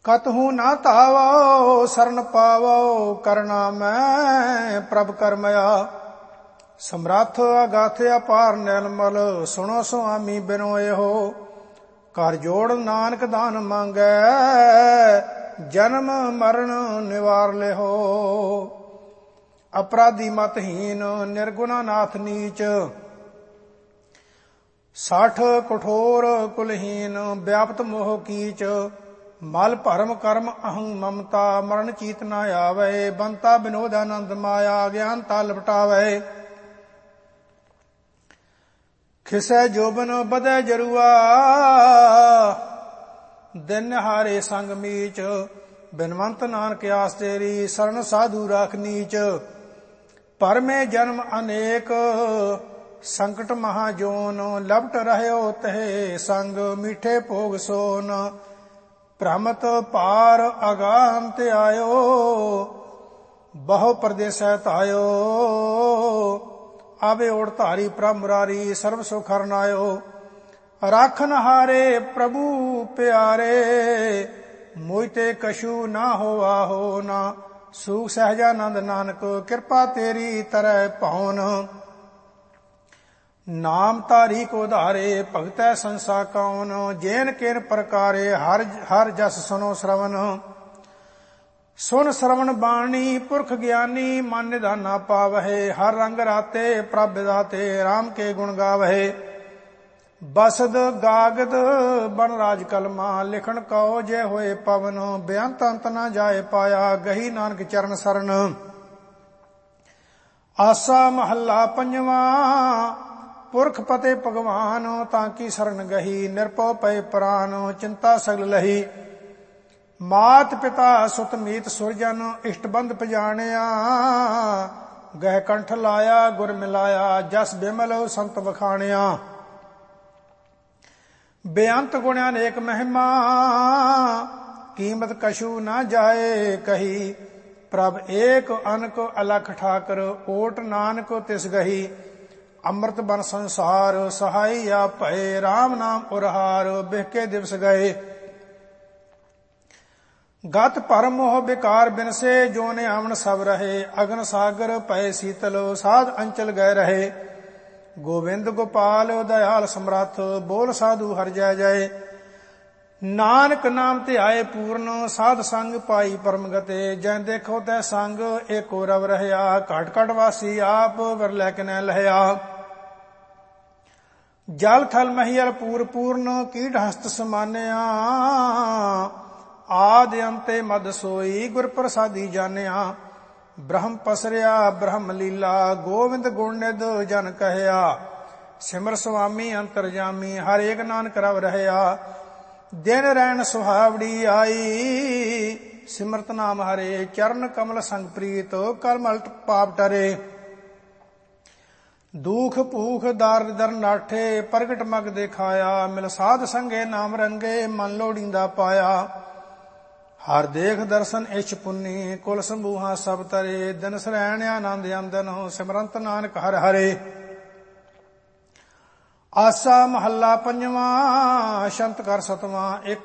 ਕਤਹੂ ਨਾ ਧਾਵੋ ਸਰਨ ਪਾਵੋ, ਕਰਨਾ ਮੈਂ ਪ੍ਰਭ ਕਰਮਇਆ। ਸਮਰੱਥ ਅਗਾਥ ਅਪਾਰ ਨਿਰਮਲ, ਸੁਣੋ ਸੁਆਮੀ ਬਿਨੋ ਇਹੋ। ਕਰ ਜੋੜ ਨਾਨਕ ਦਾਨ ਮੰਗੈ, ਜਨਮ ਮਰਨ ਨਿਵਾਰ ਲਿਹੋ। ਅਪਰਾਧੀ ਮਤਹੀਨ ਨਿਰਗੁਣਾ ਨਾਥ ਨੀਚ, ਸਾਠ ਕਠੋਰ ਕੁਲਹੀਨ ਵਿਆਪਤ ਮੋਹ ਕੀਚ। ਮਲ ਭਰਮ ਕਰਮ ਅਹੰ ਮਮਤਾ, ਮਰਨ ਚੀਤ ਨਾ ਆਵੈ। ਬੰਤਾ ਬਿਨੋਦ ਆਨੰਦ ਮਾਇਆ, ਗਿਆਨਤਾ ਲਪਟਾਵੈ। ਖਿਸੈ ਜੋਬਨ ਬਧੈ ਜਰੂਆ, ਦਿਨ ਹਾਰੇ ਸੰਗ ਮੀਚ। ਬਿਨਵੰਤ ਨਾਨਕ ਆਸ ਤੇਰੀ, ਸਰਨ ਸਾਧੂ ਰਾਖ ਨੀਚ। ਪਰਮੇ ਜਨਮ ਅਨੇਕ, ਸੰਕਟ ਮਹਾਜੋਨ। ਲਪਟ ਰਹਿਓ ਤਹਿ ਸੰਗ, ਮੀਠੇ ਭੋਗ ਸੋਨ। ਭ੍ਰਮਤ ਪਾਰ ਅਗਾਂਤ ਆਇਓ, ਬਹੁ ਪ੍ਰਦੇਸੈ ਧਾਇਓ। ਆਵੇ ਓੜ ਧਾਰੀ ਪ੍ਰਭ ਮੁਰਾਰੀ, ਸਰਬ ਸੁਖ ਹਰਨਾਇਓ। ਰਾਖਨ ਹਾਰੇ ਪ੍ਰਭੂ ਪਿਆਰੇ, ਮੋਹਿ ਤੇ ਕਛੂ ਨਾ ਹੋਆ ਹੋ ਨਾ। ਸੂਖ ਸਹਿਜਾਨੰਦ ਨਾਨਕ, ਕਿਰਪਾ ਤੇਰੀ ਤਰੈ ਭਉਨ। ਨਾਮ ਧਾਰੀ ਕੋ ਧਾਰੇ, ਭਗਤੈ ਸੰਸਾ ਕੌਨ। ਜੇਨ ਕੇਨ ਪ੍ਰਕਾਰੇ, ਹਰ ਜਸ ਸੁਨੋ ਸ਼ਰਵਨ। ਸੁਨ ਸ਼ਰਵਣ ਬਾਣੀ ਪੁਰਖ ਗਿਆਨੀ, ਮਨ ਨਿਧਾਨਾ ਪਾਵਹਿ। ਹਰ ਰੰਗ ਰਾਤੇ ਪ੍ਰਭ ਵਿਦਾਤੇ, ਰਾਮ ਕੇ ਗੁਣ ਗਾਵਹਿ। ਬਸਦ ਗਾਗਦ ਬਨ ਰਾਜ ਕਲਮਾ, ਲਿਖਣ ਕਉ ਜੇ ਹੋਏ ਪਵਨ। ਬੇਅੰਤ ਅੰਤ ਨਾ ਜਾਏ ਪਾਇਆ, ਗਹੀ ਨਾਨਕ ਚਰਨ ਸਰਨ। ਆਸਾ ਮਹੱਲਾ ਪੰਜਵਾਂ, ਪੁਰਖ ਪਤੇ ਭਗਵਾਨ। ਤਾਂ ਕੀ ਸਰਨ ਗਹੀ, ਨਿਰਭਉ ਪਏ ਪ੍ਰਾਨ। ਚਿੰਤਾ ਸਗਲ ਲਹੀ, ਮਾਤ ਪਿਤਾ ਸੁਤ ਮੀਤ ਸੁਰਜਨ। ਇਸ਼ਟ ਬੰਧ ਪਜਾਣਿਆ, ਗਹਿ ਕੰਠ ਲਾਇਆ ਗੁਰ ਮਿਲਾਇਆ। ਜਸ ਬਿਮਲ ਸੰਤ ਵਖਾਣਿਆ, ਬੇਅੰਤ ਗੁਣਿਆ ਨੇਕ ਮਹਿਮਾ। ਕੀਮਤ ਕਛੂ ਨਾ ਜਾਏ ਕਹੀ, ਪ੍ਰਭ ਏਕ ਅਨਕ ਅਲਖ ਠਾਕਰ। ਓਟ ਨਾਨਕ ਤਿਸ ਗਹੀ, ਅੰਮ੍ਰਿਤ ਬਨ ਸੰਸਾਰ। ਸਹਾਈ ਆ ਭਏ, ਰਾਮ ਨਾਮ ਉਰਹਾਰ। ਬਿਹਕੇ ਦਿਵਸ ਗਏ, ਗਤ ਭਰਮ ਮੋਹ ਵਿਕਾਰ ਬਿਨਸੇ। ਜੋ ਨੇ ਆਵਣ ਸਭ ਰਹੇ, ਅਗਨ ਸਾਗਰ ਭਏ ਸੀਤਲ। ਸਾਧ ਅੰਚਲ ਗਏ ਰਹੇ, ਗੋਬਿੰਦ ਗੋਪਾਲ ਦਇਆਲ ਸਮਰੱਥ। ਬੋਲ ਸਾਧੂ ਹਰਿ ਜੈ ਜੈ, ਨਾਨਕ ਨਾਮ ਧਿਆਏ ਪੂਰਨ। ਸਾਧ ਸੰਗ ਪਾਈ ਪਰਮ ਗਤੇ, ਜੈ ਦੇਖੋ ਤੈ ਸੰਗ ਏਕੋ ਰਵ ਰਹਿਆ। ਘਟ ਘਟ ਵਾਸੀ ਆਪ, ਵਿਰਲੇ ਕਿਨੈ ਲਹਿਆ। ਜਲ ਥਲ ਮਹੀਅਲ ਪੂਰ ਪੂਰਨ, ਕੀਟ ਹਸਤ ਸਮਾਨਿਆ। ਆਦ ਅੰਤੇ ਮਦ ਸੋਈ, ਗੁਰ ਪ੍ਰਸਾਦੀ ਜਾਣਿਆ। ਬ੍ਰਹਮ ਪਸਰਿਆ ਬ੍ਰਹਮ ਲੀਲਾ, ਗੋਵਿੰਦ ਗੁਣ ਨਿਧ ਜਨ ਕਹਿਆ। ਸਿਮਰ ਸੁਆਮੀ ਅੰਤਰਜਾਮੀ, ਹਰ ਏਕ ਨਾਨਕ ਰਵ ਰਹਿਆ। ਦਿਨ ਰੈਣ ਸੁਹਾਵੜੀ ਆਈ, ਸਿਮਰਤ ਨਾਮ ਹਰੇ। ਚਰਨ ਕਮਲ ਸੰਗ ਪ੍ਰੀਤ, ਕਰ ਮਲਟ ਪਾਪ ਟਰੇ। ਦੁਖ ਭੂਖ ਦਾਰਿਦ ਦਰ ਨਾਠੇ, ਪ੍ਰਗਟ ਮਗ ਦਿਖਾਇਆ। ਮਿਲ ਸਾਧ ਸੰਗੇ ਨਾਮ ਰੰਗੇ, ਮਨ ਲੋੜੀਂਦਾ ਪਾਇਆ। ਹਰ ਦੇਖ ਦਰਸ਼ਨ ਇਛ ਪੁੰਨੀ, ਕੁਲ ਸੰਭੂਹਾ ਸਭ ਤਰੇ। ਦਿਨ ਸਰੈਣ ਆਨੰਦ ਆਂਦਨ, ਸਿਮਰੰਤ ਨਾਨਕ ਹਰਿ ਹਰੇ। ਆਸਾ ਮਹੱਲਾ ਪੰਜਵਾਂ, ਸ਼ੰਤ ਕਰ ਸਤਵਾਂ।